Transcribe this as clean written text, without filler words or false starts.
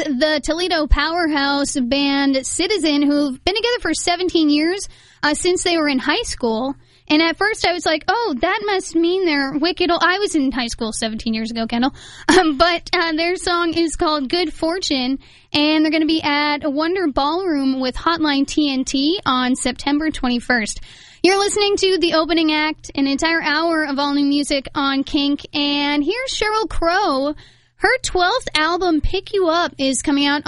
the Toledo powerhouse band Citizen, who've been together for 17 years, since they were in high school. And at first I was like, oh, that must mean they're wicked old. I was in high school 17 years ago, Kendall. But their song is called Good Fortune, and they're going to be at Wonder Ballroom with Hotline TNT on September 21st. You're listening to the opening act, an entire hour of all new music on Kink. And here's Sheryl Crow. Her 12th album, Pick You Up, is coming out